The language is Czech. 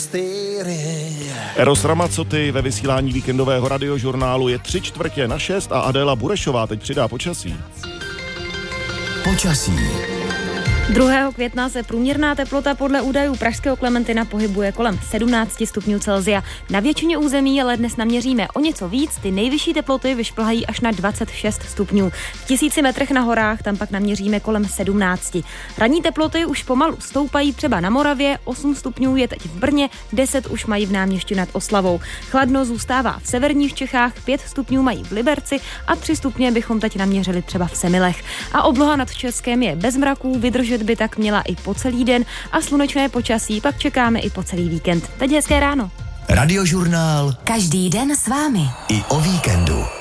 Eros Ramazzotti ve vysílání víkendového radiožurnálu je 5:45 a Adéla Burešová teď přidá počasí. Počasí. 2. května se průměrná teplota podle údajů pražského Klementina pohybuje kolem 17 stupňů Celsia. Na většině území ale dnes naměříme o něco víc, ty nejvyšší teploty vyšplhají až na 26 stupňů. V 1000 metrech na horách tam pak naměříme kolem 17. Ranní teploty už pomalu stoupají třeba na Moravě, 8 stupňů je teď v Brně, 10 už mají v Náměšti nad Oslavou. Chladno zůstává v severních Čechách, 5 stupňů mají v Liberci a 3 stupně bychom teď naměřili třeba v Semilech. A obloha nad Českem je bez mraků, vydržet by tak měla i po celý den a slunečné počasí pak čekáme i po celý víkend. Teď hezké ráno. Radiožurnál. Každý den s vámi. I o víkendu.